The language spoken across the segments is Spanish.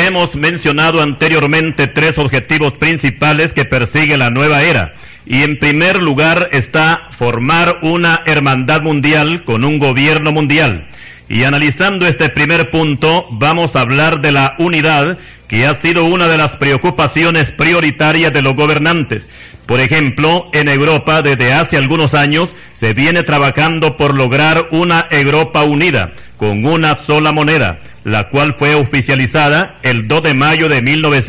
hemos mencionado anteriormente tres objetivos principales que persigue la nueva era. Y en primer lugar está formar una hermandad mundial con un gobierno mundial. Y analizando este primer punto, vamos a hablar de la unidad, que ha sido una de las preocupaciones prioritarias de los gobernantes. Por ejemplo, en Europa desde hace algunos años se viene trabajando por lograr una Europa unida, con una sola moneda, la cual fue oficializada el 2 de mayo de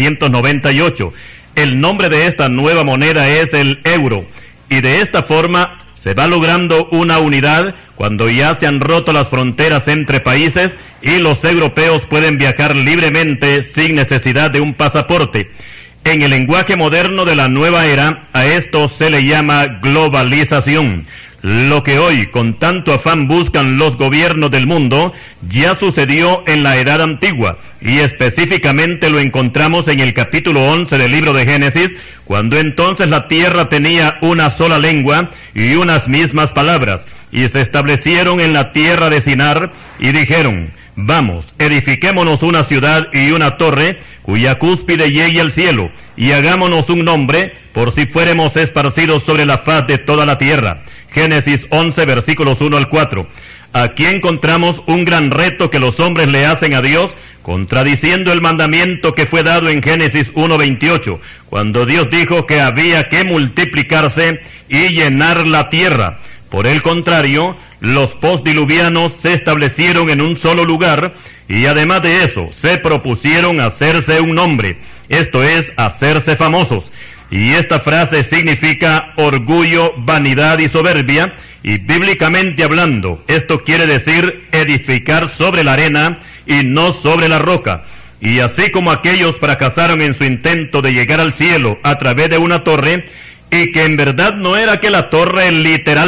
1998. El nombre de esta nueva moneda es el euro, y de esta forma se va logrando una unidad cuando ya se han roto las fronteras entre países y los europeos pueden viajar libremente sin necesidad de un pasaporte. En el lenguaje moderno de la nueva era, a esto se le llama globalización. Lo que hoy con tanto afán buscan los gobiernos del mundo ya sucedió en la edad antigua, y específicamente lo encontramos en el capítulo 11 del libro de Génesis, cuando entonces la tierra tenía una sola lengua y unas mismas palabras, y se establecieron en la tierra de Sinar y dijeron: vamos, edifiquémonos una ciudad y una torre cuya cúspide llegue al cielo, y hagámonos un nombre por si fuéramos esparcidos sobre la faz de toda la tierra. Génesis 11, versículos 1 al 4. Aquí encontramos un gran reto que los hombres le hacen a Dios, contradiciendo el mandamiento que fue dado en Génesis 1:28, cuando Dios dijo que había que multiplicarse y llenar la tierra. Por el contrario, los postdiluvianos se establecieron en un solo lugar, y además de eso, se propusieron hacerse un nombre, esto es, hacerse famosos. Y esta frase significa orgullo, vanidad y soberbia, y bíblicamente hablando, esto quiere decir edificar sobre la arena y no sobre la roca. Y así como aquellos fracasaron en su intento de llegar al cielo a través de una torre, y que en verdad no era que la torre literal